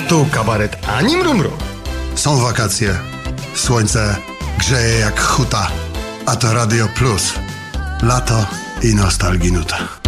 Tu kabaret ani mrumru. Są wakacje, słońce grzeje jak huta, a to Radio Plus. Lato i nostalginuta.